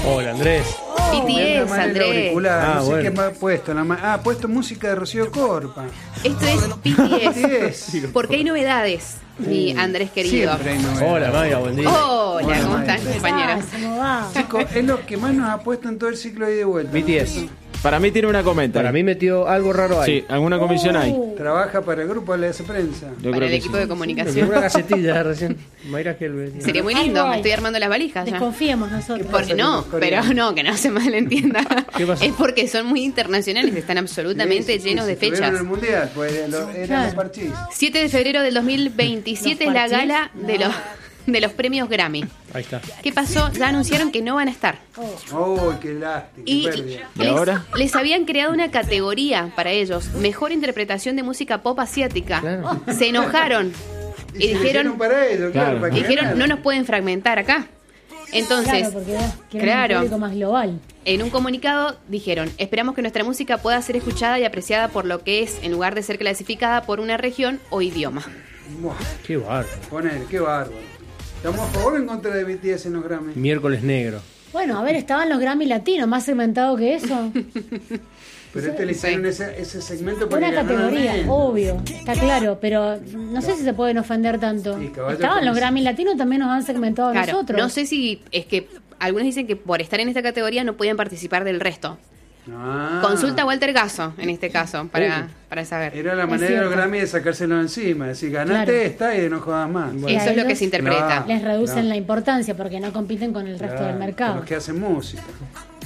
Hola, Andrés. BTS, Andrés. Auricular, no sé bueno. qué más ha puesto. Ha puesto música de Rocío Corpa. Esto es BTS. BTS. Porque hay novedades, mi Andrés querido. Siempre hay novedades. Hola, Maya, buen día. Hola, Hola, ¿cómo Maya. están, compañeros? ¿Cómo va? Chicos, es lo que más nos ha puesto en todo el ciclo de ida y de vuelta. BTS. Para mí tiene una comenta. Para mí metió algo raro ahí. Sí, alguna comisión hay. Trabaja para el grupo de la prensa. Yo Para creo el que equipo sí. de Me comunicación. llegó una gacetilla recién. Mayra Gelber. Sería muy Algo lindo, me hay. estoy armando las valijas ya. Desconfiemos nosotros. Porque no, pero no, que no se malentienda. ¿Qué pasó? Es porque son muy internacionales, están absolutamente Sí, llenos de estuvieron fechas. en el mundial, pues eran Claro. los parchís. 7 de febrero del 2027 es ¿Los la parchís? gala de los premios Grammy. Ahí está. ¿Qué pasó? Ya anunciaron que no van a estar. Oh, qué lástima, Y qué pérdida. ¿Y ahora? les habían creado una categoría para ellos, mejor interpretación de música pop asiática. Claro. Se enojaron y se lo hicieron dijeron, para ellos, claro, Claro. para que dijeron ganaran. no nos pueden fragmentar acá. Entonces, Claro, porque quieren claro. un público más global. en un comunicado dijeron, esperamos que nuestra música pueda ser escuchada y apreciada por lo que es, en lugar de ser clasificada por una región o idioma. Buah, Qué bárbaro. ponele, qué bárbaro. ¿Estamos a favor o en contra de BTS en los Grammy? Miércoles negro. Bueno, a ver, estaban los Grammy latinos, más segmentado que eso. Pero este le hicieron ese segmento para Una que ganara categoría, menos. obvio, está claro, pero no sé si se pueden ofender tanto. Sí, caballo Estaban con los eso. Grammy latinos, también nos han segmentado a Claro, nosotros. no sé si es que algunos dicen que por estar en esta categoría no podían participar del resto. Ah, Consulta a Walter Gasso en este caso para saber. Era la Es manera de los cierto. Grammy de sacárselo encima. Decir, ganaste Claro. esta y no jodas más. Y Eso a es lo que ellos se interpreta. Claro. Les reducen Claro. la importancia porque no compiten con el resto Claro, del mercado. Los que hacen música.